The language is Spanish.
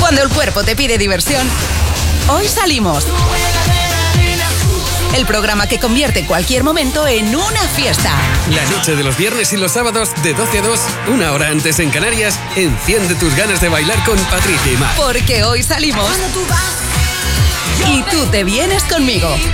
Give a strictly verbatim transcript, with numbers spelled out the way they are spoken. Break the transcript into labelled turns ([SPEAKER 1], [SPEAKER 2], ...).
[SPEAKER 1] Cuando el cuerpo te pide diversión, hoy salimos. El programa que convierte cualquier momento en una fiesta.
[SPEAKER 2] La noche de los viernes y los sábados de doce a dos, una hora antes en Canarias, enciende tus ganas de bailar con Patricia y Mar.
[SPEAKER 1] Porque hoy salimos y tú te vienes conmigo.